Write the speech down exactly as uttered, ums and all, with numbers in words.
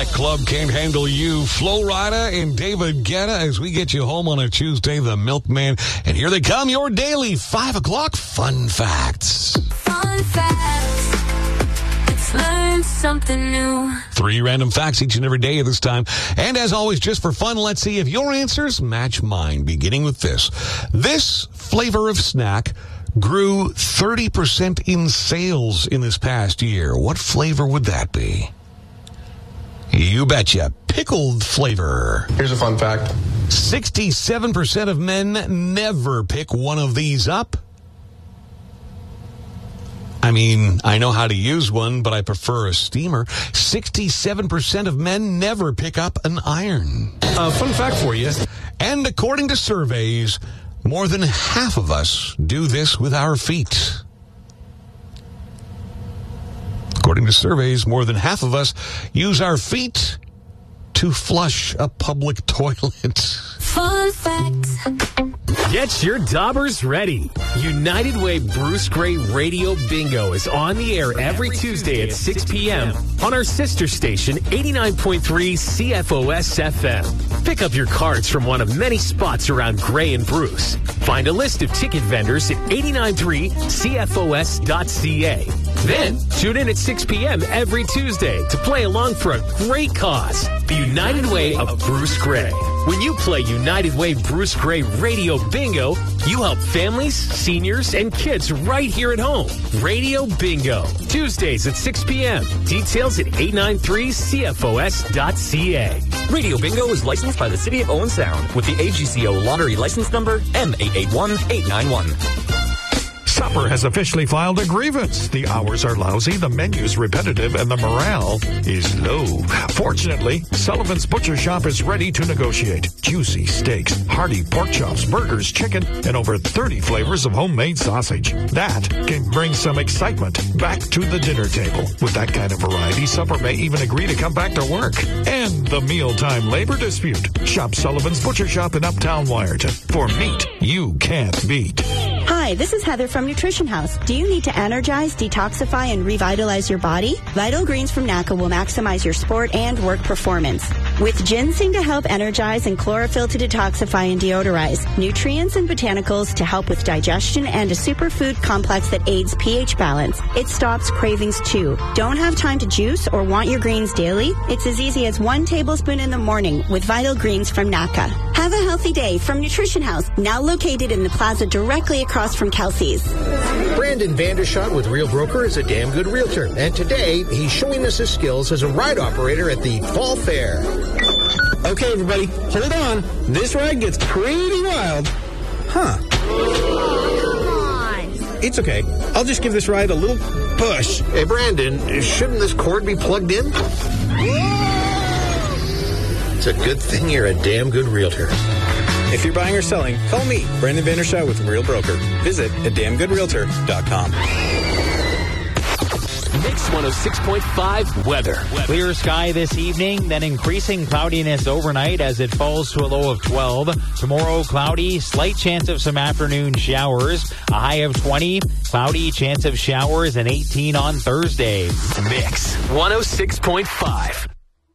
That club can't handle you. Flo Rida and David Guetta as we get you home on a Tuesday, the Milkman. And here they come, your daily five o'clock fun facts. Fun facts. Let's learn something new. Three random facts each and every day of this time. And as always, just for fun, let's see if your answers match mine. Beginning with this. This flavor of snack grew thirty percent in sales in this past year. What flavor would that be? You betcha. Pickled flavor. Here's a fun fact. sixty-seven percent of men never pick one of these up. I mean, I know how to use one, but I prefer a steamer. sixty-seven percent of men never pick up an iron. Uh, fun fact for you. And according to surveys, more than half of us do this with our feet. According to surveys, more than half of us use our feet to flush a public toilet. Fun fact. Get your daubers ready. United Way Bruce Gray Radio Bingo is on the air every Tuesday at six p.m. on our sister station, eighty-nine point three C F O S F M. Pick up your cards from one of many spots around Gray and Bruce. Find a list of ticket vendors at eighty-nine point three C F O S dot C A. Then, tune in at six p.m. every Tuesday to play along for a great cause, the United Way of Bruce Gray. When you play United Way Bruce Gray Radio Bingo, you help families, seniors, and kids right here at home. Radio Bingo, Tuesdays at six p.m. Details at eight nine three C F O S dot C A. Radio Bingo is licensed by the City of Owen Sound with the A G C O lottery license number M eight eight one eight nine one. Supper has officially filed a grievance. The hours are lousy, the menu's repetitive, and the morale is low. Fortunately, Sullivan's Butcher Shop is ready to negotiate. Juicy steaks, hearty pork chops, burgers, chicken, and over thirty flavors of homemade sausage. That can bring some excitement back to the dinner table. With that kind of variety, Supper may even agree to come back to work. End the mealtime labor dispute. Shop Sullivan's Butcher Shop in Uptown Wyerton for meat you can't beat. Hi, this is Heather from Nutrition House. Do you need to energize, detoxify, and revitalize your body? Vital Greens from N A C A will maximize your sport and work performance. With ginseng to help energize and chlorophyll to detoxify and deodorize, nutrients and botanicals to help with digestion, and a superfood complex that aids pH balance, it stops cravings too. Don't have time to juice or want your greens daily? It's as easy as one tablespoon in the morning with Vital Greens from N A C A. Have a healthy day from Nutrition House, now located in the plaza directly across from Kelsey's. Brandon Vandershot with Real Broker is a damn good realtor, and today he's showing us his skills as a ride operator at the Fall Fair. Okay, everybody, hold on. This ride gets pretty wild. Huh. Come on. It's okay. I'll just give this ride a little push. Hey, Brandon, shouldn't this cord be plugged in? It's a good thing you're a damn good realtor. If you're buying or selling, call me, Brandon Vandershot with Real Broker. Visit at damn good realtor dot com. Mix one oh six point five weather. Clear sky this evening, then increasing cloudiness overnight as it falls to a low of twelve. Tomorrow, cloudy, slight chance of some afternoon showers. A high of twenty, cloudy, chance of showers, and eighteen on Thursday. Mix one oh six point five.